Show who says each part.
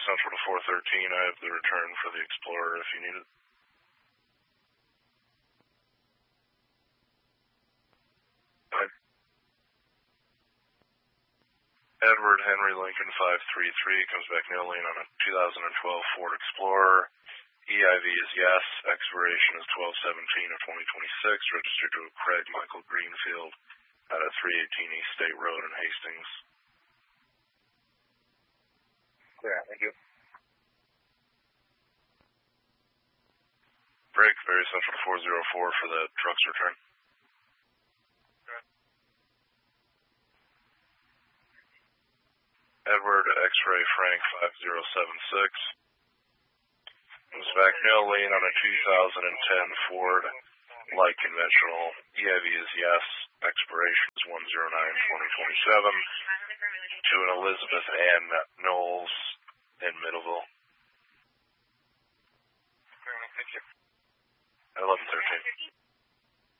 Speaker 1: Central to 413. I have the return for the Explorer if you need it. Edward Henry Lincoln 533 comes back no lane on a 2012 Ford Explorer. EIV is yes. Expiration is 12/17 of 2026. Registered to Craig Michael Greenfield at a 318 East State Road in Hastings.
Speaker 2: Clear, thank you.
Speaker 1: Break, Ferry Central to 404 for the truck's return. Edward X-Ray Frank 5076. Comes back no lane on a 2010 Ford Light Conventional. EIV is yes. Expiration is 109/2027. To an Elizabeth Ann Knowles